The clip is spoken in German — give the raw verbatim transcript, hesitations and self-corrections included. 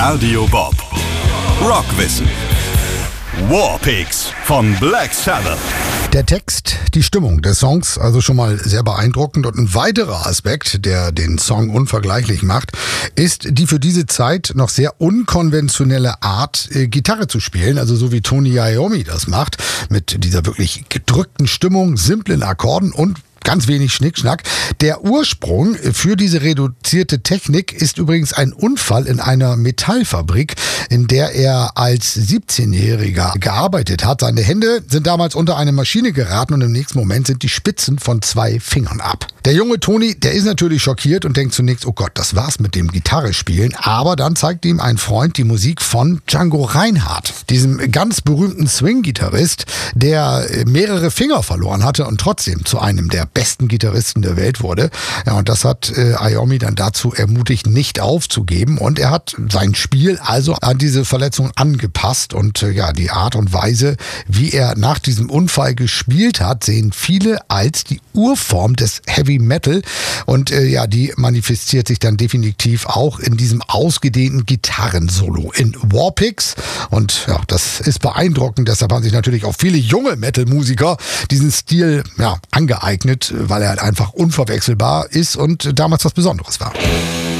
Radio Bob. Rockwissen. Warpix von Black Sabbath. Der Text, die Stimmung des Songs, also schon mal sehr beeindruckend. Und ein weiterer Aspekt, der den Song unvergleichlich macht, ist die für diese Zeit noch sehr unkonventionelle Art, äh, Gitarre zu spielen. Also so wie Tony Iommi das macht, mit dieser wirklich gedrückten Stimmung, simplen Akkorden und ganz wenig Schnickschnack. Der Ursprung für diese reduzierte Technik ist übrigens ein Unfall in einer Metallfabrik, in der er als siebzehnjähriger gearbeitet hat. Seine Hände sind damals unter eine Maschine geraten und im nächsten Moment sind die Spitzen von zwei Fingern ab. Der junge Tony, der ist natürlich schockiert und denkt zunächst, oh Gott, das war's mit dem Gitarrespielen. Aber dann zeigt ihm ein Freund die Musik von Django Reinhardt, diesem ganz berühmten Swing-Gitarrist, der mehrere Finger verloren hatte und trotzdem zu einem der besten Gitarristen der Welt wurde. Ja, und das hat äh, Iommi dann dazu ermutigt, nicht aufzugeben. Und er hat sein Spiel also an diese Verletzung angepasst. Und äh, ja, die Art und Weise, wie er nach diesem Unfall gespielt hat, sehen viele als die Urform des Heavy Metal. Und äh, ja, die manifestiert sich dann definitiv auch in diesem ausgedehnten Gitarrensolo in Warpix. Und ja, das ist beeindruckend. Deshalb haben sich natürlich auch viele junge Metal-Musiker diesen Stil ja, angeeignet, weil er halt einfach unverwechselbar ist und damals was Besonderes war.